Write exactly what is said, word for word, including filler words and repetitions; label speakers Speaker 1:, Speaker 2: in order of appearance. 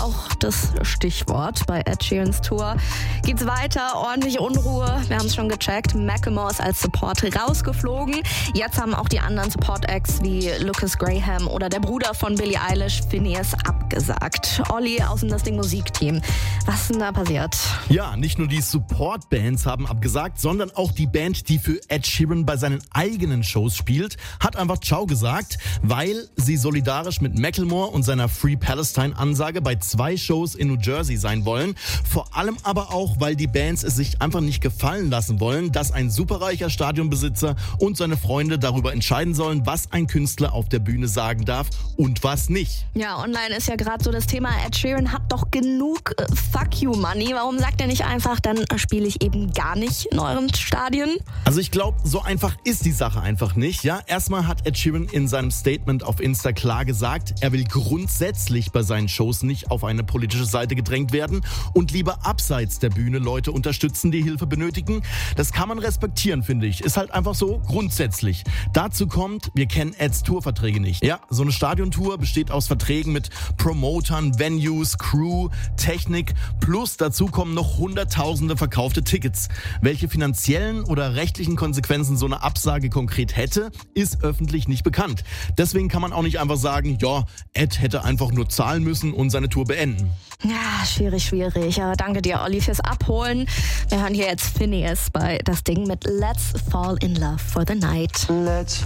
Speaker 1: auch das Stichwort. Bei Ed Sheerans Tour geht's weiter, ordentlich Unruhe. Wir haben es schon gecheckt, Macklemore ist als Support rausgeflogen. Jetzt haben auch die anderen Support-Acts wie Lucas Graham oder der Bruder von Billie Eilish, Finneas, abgesagt. Olli aus dem Das Ding Musikteam. Was ist denn da passiert?
Speaker 2: Ja, nicht nur die Support-Bands haben abgesagt, sondern auch die Band, die für Ed Sheeran bei seinen eigenen Shows spielt, hat einfach Ciao gesagt, weil sie solidarisch mit Macklemore und seiner Free Palestine-Ansage bei zwei Shows in New Jersey sein wollen. Vor allem aber auch, weil die Bands es sich einfach nicht gefallen lassen wollen, dass ein superreicher Stadionbesitzer und seine Freunde darüber entscheiden sollen, was ein Künstler auf der Bühne sagen darf und was nicht.
Speaker 1: Ja, online ist ja gerade so das Thema, Ed Sheeran hat doch genug äh, Fuck you Money. Warum sagt er nicht einfach, dann spiele ich eben gar nicht in euren Stadien?
Speaker 2: Also ich glaube, so einfach ist die Sache einfach nicht. Ja, erstmal hat Ed Sheeran in seinem Statement auf Insta klar gesagt, er will grundsätzlich bei seinen Shows nicht auf eine politische Seite gedrängt werden und lieber abseits der Bühne Leute unterstützen, die Hilfe benötigen. Das kann man respektieren, finde ich. Ist halt einfach so grundsätzlich. Dazu kommt, wir kennen Eds Tourverträge nicht. Ja, so eine Stadiontour besteht aus Verträgen mit Promotern, Venues, Crew, Technik, plus dazu kommen noch hunderttausende verkaufte Tickets. Welche finanziellen oder rechtlichen Konsequenzen so eine Absage konkret hätte, ist öffentlich nicht bekannt. Deswegen kann man auch nicht einfach sagen, ja, Ed hätte einfach nur zahlen müssen und seine Tour beenden.
Speaker 1: Ja, schwierig, schwierig. Aber danke dir, Olli, fürs Abholen. Wir hören hier jetzt Finneas bei Das Ding mit Let's Fall in Love for the Night.
Speaker 3: Let's